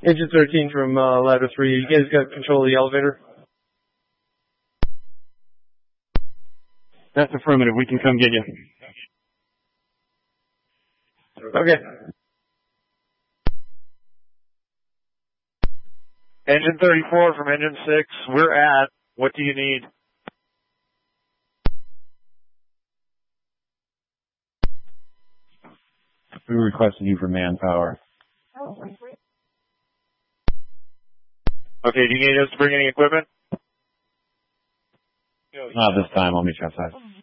Engine 13 from ladder 3. You guys got control of the elevator? That's affirmative. We can come get you. Okay. Engine 34 from engine 6. We're at. What do you need? We requested you for manpower. Okay, do you need us to bring any equipment? Not this time. I'll meet you outside.